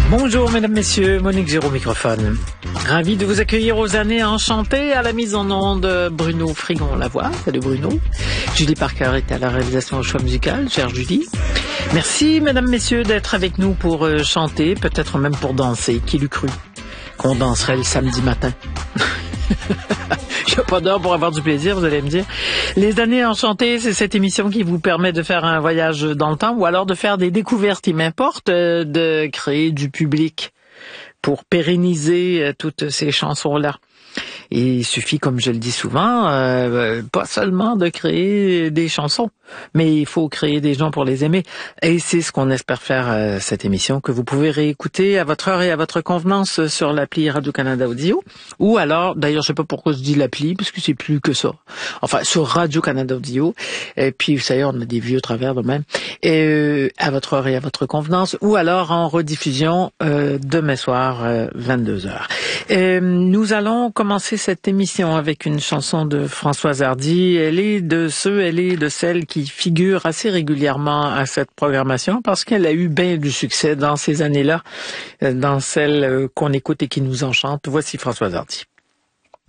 Bonjour mesdames, messieurs, Monique Giraud au microphone. Ravi de vous accueillir aux années enchantées à la mise en onde Bruno Frigon-Lavoie. Salut Bruno. Julie Parker est à la réalisation au choix musical. Chère Julie. Merci mesdames, messieurs d'être avec nous pour chanter, peut-être même pour danser. Qui l'eût cru qu'on danserait le samedi matin? Je n'ai pas d'heure pour avoir du plaisir, vous allez me dire. Les années enchantées, c'est cette émission qui vous permet de faire un voyage dans le temps ou alors de faire des découvertes. Il m'importe de créer du public pour pérenniser toutes ces chansons-là. Et il suffit, comme je le dis souvent, pas seulement de créer des chansons, mais il faut créer des gens pour les aimer. Et c'est ce qu'on espère faire cette émission, que vous pouvez réécouter à votre heure et à votre convenance sur l'appli Radio-Canada Audio. Ou alors, d'ailleurs, je sais pas pourquoi je dis l'appli, parce que c'est plus que ça. Enfin, sur Radio-Canada Audio. Et puis, vous savez, on a des vieux travers de même. Et à votre heure et à votre convenance. Ou alors en rediffusion demain soir, 22h. Nous allons commencer cette émission avec une chanson de Françoise Hardy. Elle est de celles qui figurent assez régulièrement à cette programmation parce qu'elle a eu bien du succès dans ces années-là, dans celles qu'on écoute et qui nous enchantent. Voici Françoise Hardy.